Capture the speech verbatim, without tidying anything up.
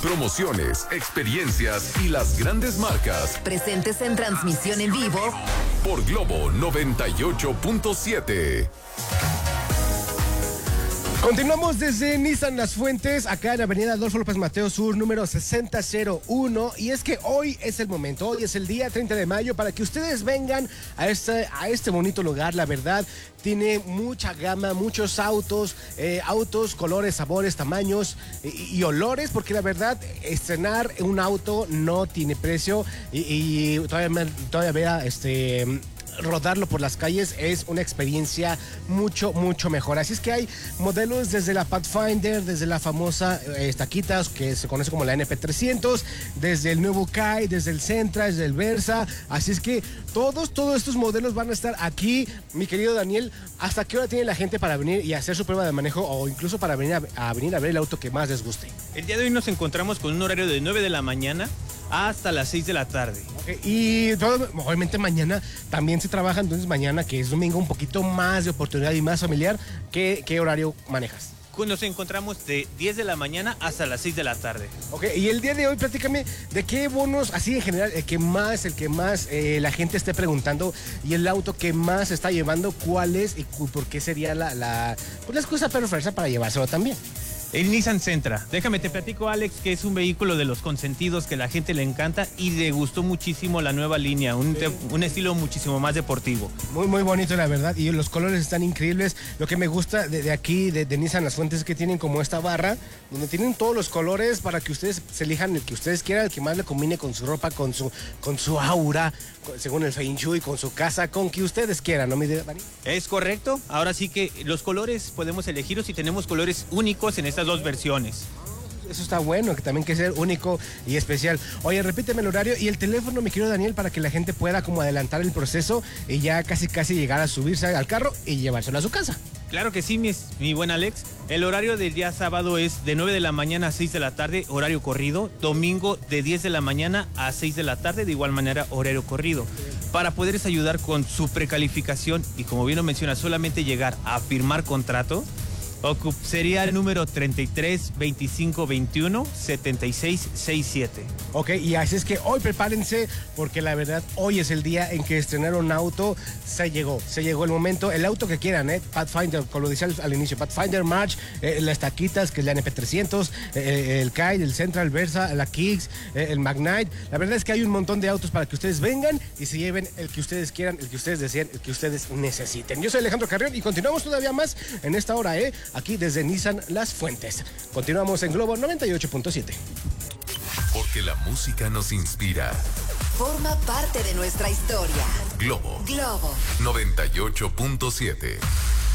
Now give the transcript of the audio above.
promociones, experiencias y las grandes marcas. Presentes en transmisión en vivo por Globo noventa y ocho punto siete. Continuamos desde Nissan Las Fuentes, acá en Avenida Adolfo López Mateo Sur, número sesenta cero uno. Y es que hoy es el momento, hoy es el día treinta de mayo para que ustedes vengan a este, a este bonito lugar. La verdad, tiene mucha gama, muchos autos, eh, autos, colores, sabores, tamaños y, y olores, porque la verdad, estrenar un auto no tiene precio y, y todavía, todavía este... rodarlo por las calles es una experiencia mucho, mucho mejor. Así es que hay modelos desde la Pathfinder, desde la famosa eh, Taquitas, que se conoce como la N P trescientos, desde el nuevo Kai, desde el Sentra, desde el Versa. Así es que todos, todos estos modelos van a estar aquí. Mi querido Daniel, ¿hasta qué hora tiene la gente para venir y hacer su prueba de manejo o incluso para venir a, a venir a ver el auto que más les guste? El día de hoy nos encontramos con un horario de nueve de la mañana hasta las seis de la tarde. Okay, y todo, obviamente mañana también se trabaja, entonces mañana, que es domingo, un poquito más de oportunidad y más familiar. ¿Qué, qué horario manejas? Nos encontramos de diez de la mañana hasta las seis de la tarde. Ok, y el día de hoy, platícame de qué bonos, así en general, el que más, el que más eh, la gente esté preguntando y el auto que más se está llevando, ¿cuál es y por qué sería la, la, pues la excusa perfecta para llevárselo también? El Nissan Sentra. Déjame te platico, Alex, que es un vehículo de los consentidos que la gente le encanta y le gustó muchísimo la nueva línea, un, sí. te, un estilo muchísimo más deportivo. Muy, muy bonito, la verdad, y los colores están increíbles. Lo que me gusta de, de aquí, de, de Nissan Las Fuentes, es que tienen como esta barra, donde tienen todos los colores para que ustedes se elijan el que ustedes quieran, el que más le combine con su ropa, con su, con su aura, con, según el Feng Shui, con su casa, con que ustedes quieran, ¿no, mi Dani? Es correcto. Ahora sí que los colores podemos elegirlos y tenemos colores únicos en esta dos versiones. Eso está bueno, que también que ser único y especial. Oye, repíteme el horario y el teléfono, mi querido Daniel, para que la gente pueda como adelantar el proceso y ya casi casi llegar a subirse al carro y llevárselo a su casa. Claro que sí, mi, mi buen Alex. El horario del día sábado es de nueve de la mañana a seis de la tarde, horario corrido. Domingo de diez de la mañana a seis de la tarde, de igual manera, horario corrido. Para poderles ayudar con su precalificación y, como bien lo menciona, solamente llegar a firmar contrato, sería el número treinta y tres, veinticinco, veintiuno, setenta y seis, sesenta y siete. Ok, y así es que hoy prepárense, porque la verdad hoy es el día en que estrenaron un auto. Se llegó, se llegó el momento. El auto que quieran, ¿eh? Pathfinder, como lo decía al, al inicio, Pathfinder, March, eh, las Taquitas, que es la N P trescientos, eh, el Kai, el Central, Versa, la Kicks, eh, el Magnite. La verdad es que hay un montón de autos para que ustedes vengan y se lleven el que ustedes quieran, el que ustedes deseen, el que ustedes necesiten. Yo soy Alejandro Carrión y continuamos todavía más en esta hora, ¿eh? Aquí desde Nissan Las Fuentes. Continuamos en Globo noventa y ocho punto siete. Porque la música nos inspira. Forma parte de nuestra historia. Globo. Globo noventa y ocho punto siete.